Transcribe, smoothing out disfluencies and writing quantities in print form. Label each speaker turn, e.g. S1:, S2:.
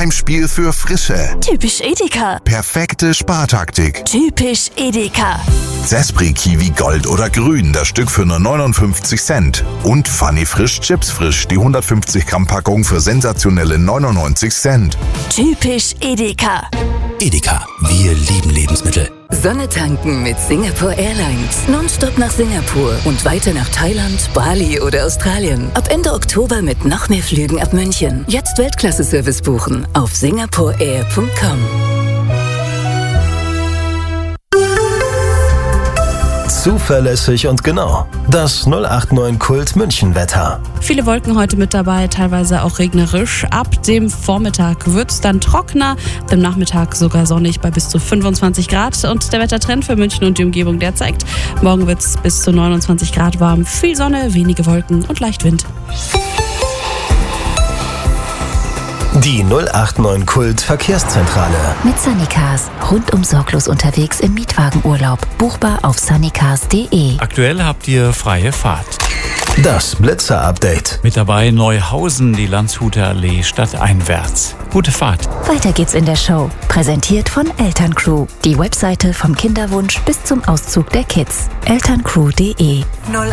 S1: Heimspiel für Frische.
S2: Typisch Edeka.
S1: Perfekte Spartaktik.
S2: Typisch Edeka.
S1: Zespri Kiwi Gold oder Grün, das Stück für nur 59 Cent. Und Funny Frisch Chips Frisch, die 150 Gramm Packung für sensationelle 99 Cent.
S2: Typisch Edeka.
S3: Edeka, wir lieben Lebensmittel.
S4: Sonne tanken mit Singapore Airlines. Nonstop nach Singapur und weiter nach Thailand, Bali oder Australien. Ab Ende Oktober mit noch mehr Flügen ab München. Jetzt Weltklasse-Service buchen auf singaporeair.com.
S5: Zuverlässig und genau. Das 089 Kult München Wetter.
S6: Viele Wolken heute mit dabei, teilweise auch regnerisch. Ab dem Vormittag wird es dann trockener, am Nachmittag sogar sonnig bei bis zu 25 Grad. Und der Wettertrend für München und die Umgebung, der zeigt, morgen wird es bis zu 29 Grad warm. Viel Sonne, wenige Wolken und leicht Wind.
S5: Die 089 Kult Verkehrszentrale.
S7: Mit Sunnycars. Rundum sorglos unterwegs im Mietwagenurlaub. Buchbar auf sunnycars.de.
S8: Aktuell habt ihr freie Fahrt.
S5: Das Blitzer-Update.
S8: Mit dabei Neuhausen, die Landshuter Allee stadteinwärts. Gute Fahrt.
S7: Weiter geht's in der Show. Präsentiert von Elterncrew. Die Webseite vom Kinderwunsch bis zum Auszug der Kids. elterncrew.de. 089